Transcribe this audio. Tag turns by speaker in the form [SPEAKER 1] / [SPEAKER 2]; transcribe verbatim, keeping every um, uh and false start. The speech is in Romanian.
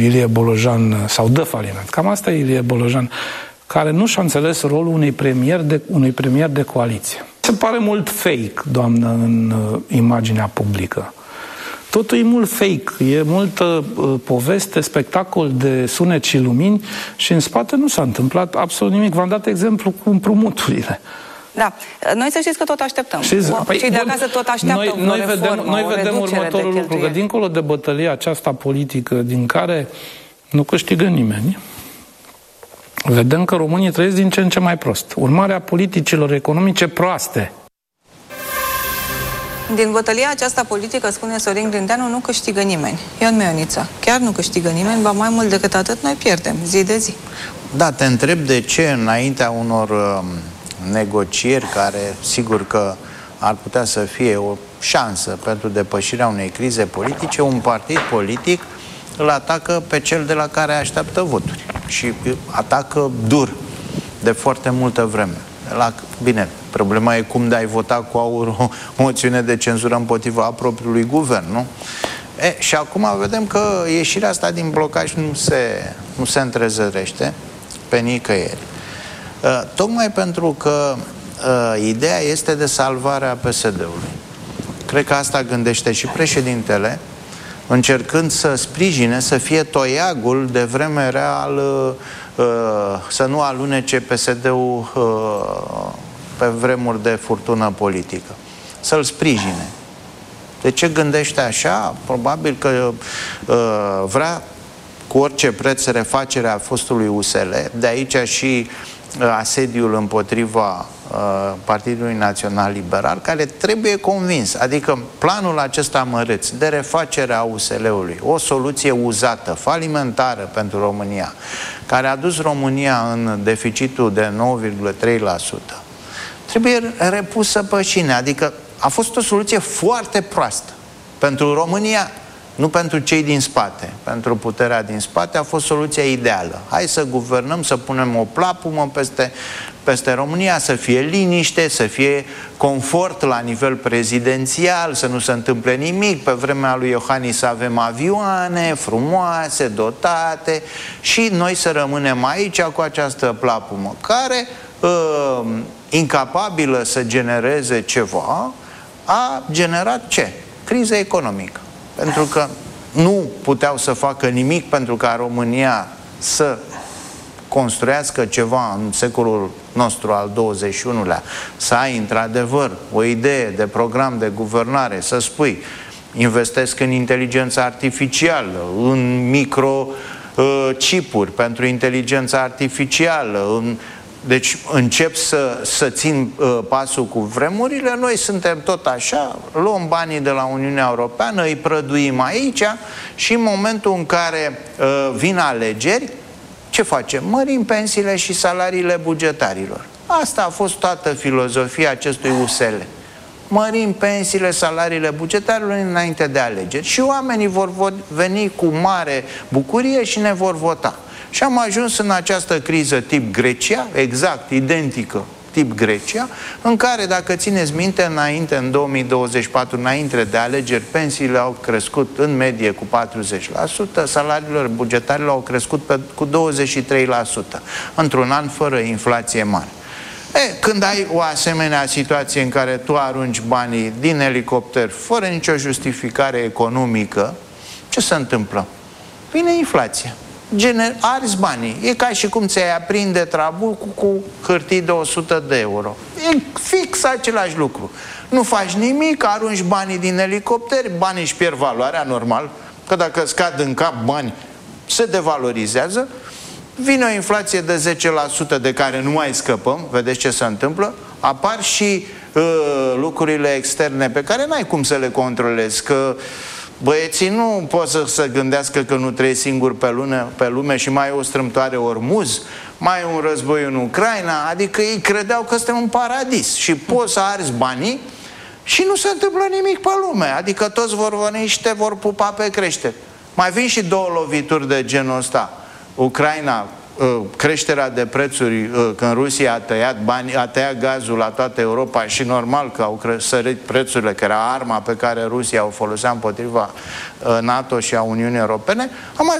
[SPEAKER 1] Ilie Bolojan sau dă faliment. Cam asta e Ilie Bolojan, care nu și-a înțeles rolul unui premier de, unui premier de coaliție. Se pare mult fake, doamnă, în uh, imaginea publică. Totul e mult fake, e multă uh, poveste, spectacol de sunet și lumini și în spate nu s-a întâmplat absolut nimic. V-am dat exemplu cu împrumuturile.
[SPEAKER 2] Da. Noi să știți că tot așteptăm.
[SPEAKER 1] Știți,
[SPEAKER 2] păi, Cei de acasă tot așteaptă
[SPEAKER 1] noi,
[SPEAKER 2] o
[SPEAKER 1] noi
[SPEAKER 2] reformă,
[SPEAKER 1] vedem, noi
[SPEAKER 2] o
[SPEAKER 1] vedem următorul lucru, că dincolo de bătălia aceasta politică din care nu câștigă nimeni, vedem că românii trăiesc din ce în ce mai prost. Urmarea politicilor economice proaste.
[SPEAKER 2] Din bătălia aceasta politică, spune Sorin Grindeanu, nu câștigă nimeni. Ion Meioniță, chiar nu câștigă nimeni, ba mai mult decât atât, noi pierdem zi de zi.
[SPEAKER 3] Da, te întreb de ce înaintea unor uh, negocieri care, sigur că ar putea să fie o șansă pentru depășirea unei crize politice, un partid politic îl atacă pe cel de la care așteaptă voturi și atacă dur de foarte multă vreme. La, bine, problema e cum de-ai vota cu aur o moțiune de cenzură împotriva propriului guvern, nu? E, și acum vedem că ieșirea asta din blocaj nu se, nu se întrezărește pe nicăieri. Uh, tocmai pentru că uh, ideea este de salvarea P S D-ului. Cred că asta gândește și președintele, încercând să sprijine, să fie toiagul de vreme real, uh, să nu alunece P S D-ul uh, pe vremuri de furtună politică. Să-l sprijine. De ce gândește așa? Probabil că uh, vrea cu orice preț refacerea fostului U S L, de aici și uh, asediul împotriva uh, Partidului Național Liberal, care trebuie convins. Adică planul acesta măreț de refacere a U S L-ului, o soluție uzată, falimentară pentru România, care a dus România în deficitul de nouă virgulă trei la sută, trebuie repusă pe șine. Adică a fost o soluție foarte proastă pentru România, nu pentru cei din spate. Pentru puterea din spate a fost soluția ideală. Hai să guvernăm, să punem o plapumă peste, peste România, să fie liniște, să fie confort la nivel prezidențial, să nu se întâmple nimic. Pe vremea lui Iohannis să avem avioane frumoase, dotate și noi să rămânem aici cu această plapumă, care, uh, incapabilă să genereze ceva, a generat ce? Criză economică. Pentru că nu puteau să facă nimic pentru ca România să construiască ceva în secolul nostru al douăzeci și unulea, să ai într-adevăr o idee de program de guvernare, să spui investesc în inteligența artificială, în microchipuri pentru inteligența artificială, în Deci încep să, să țin uh, pasul cu vremurile. Noi suntem tot așa, luăm banii de la Uniunea Europeană, îi prăduim aici și în momentul în care uh, vin alegeri, ce facem? Mărim pensiile și salariile bugetarilor. Asta a fost toată filozofia acestui U S L. Mărim pensiile, salariile bugetarilor înainte de alegeri. Și oamenii vor veni cu mare bucurie și ne vor vota. Și am ajuns în această criză tip Grecia, exact, identică, tip Grecia, în care, dacă țineți minte, înainte, în două mii douăzeci și patru, înainte de alegeri, pensiile au crescut în medie cu patruzeci la sută, salariile bugetare au crescut pe, cu douăzeci și trei la sută, într-un an fără inflație mare. E, când ai o asemenea situație în care tu arunci banii din elicopter fără nicio justificare economică, ce se întâmplă? Vine inflația. Gener arzi banii. E ca și cum ți-ai aprinde trabul cu, cu hârtii de o sută de euro. E fix același lucru. Nu faci nimic, arunci banii din elicopter, banii își pierd valoarea, normal, că dacă scad în cap bani, se devalorizează, vine o inflație de zece la sută de care nu mai scăpăm, vedeți ce se întâmplă, apar și uh, lucrurile externe pe care n-ai cum să le controlezi, că băieții nu pot să se gândească că nu trăiesc singuri pe lume, pe lume și mai e o strâmtoare Ormuz, mai e un război în Ucraina, adică ei credeau că suntem un paradis și poți să arzi banii și nu se întâmplă nimic pe lume, adică toți vor veni și te vor pupa pe crește. Mai vin și două lovituri de genul ăsta. Ucraina, creșterea de prețuri, când Rusia a tăiat bani, a tăiat gazul la toată Europa și normal că au sărit prețurile, că era arma pe care Rusia o folosea împotriva NATO și a Uniunii Europene, am mai